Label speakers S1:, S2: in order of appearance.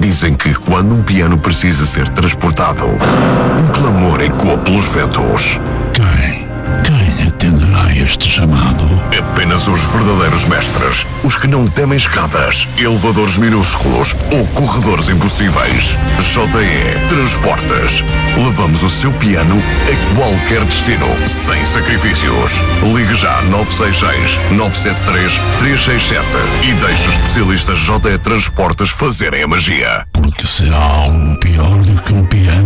S1: Dizem que quando um piano precisa ser transportado, um clamor ecoa pelos ventos.
S2: Quem atenderá este chamado?
S1: Apenas os verdadeiros mestres, os que não temem escadas, elevadores minúsculos ou corredores impossíveis. JE Transportes. Levamos o seu piano a qualquer destino, sem sacrifícios. Ligue já 966-973-367 e deixe os especialistas JE Transportes fazerem a magia.
S2: Porque será algo pior do que um piano.